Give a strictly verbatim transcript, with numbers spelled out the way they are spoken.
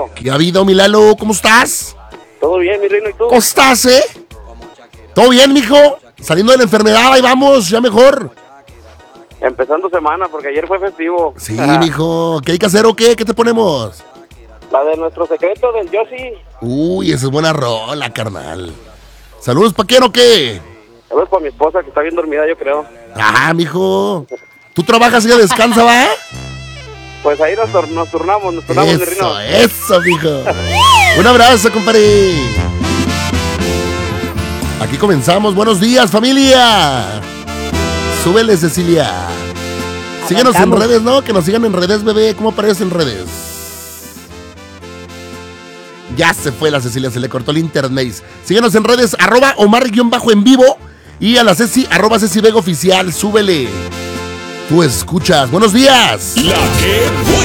Lalo. ¿Qué ha habido, mi Lalo? ¿Cómo estás? ¿Todo bien, mi reino, y tú? ¿Cómo estás, eh? ¿Todo bien, mijo? Saliendo de la enfermedad, ahí vamos, ya mejor. Empezando semana, porque ayer fue festivo. Sí, mijo. ¿Qué hay que hacer o qué? ¿Qué te ponemos? La de nuestro secreto del Yossi. Uy, esa es buena rola, carnal. ¿Saludos pa' quién o qué? Saludos para mi esposa, que está bien dormida, yo creo. Ah, mijo. ¿Tú trabajas y ya descansa, va? Pues ahí nos, tor- nos turnamos, nos turnamos, mi reino. Eso, eso, mijo. Un abrazo, compadre. Aquí comenzamos. Buenos días, familia. Súbele, Cecilia. Síguenos en redes, ¿no? Que nos sigan en redes, bebé. ¿Cómo aparece en redes? Ya se fue la Cecilia, se le cortó el internet. Síguenos en redes, arroba Omar-en vivo. Y a la Ceci, arroba Ceci Vega Oficial. Súbele. Tú escuchas. Buenos días. La que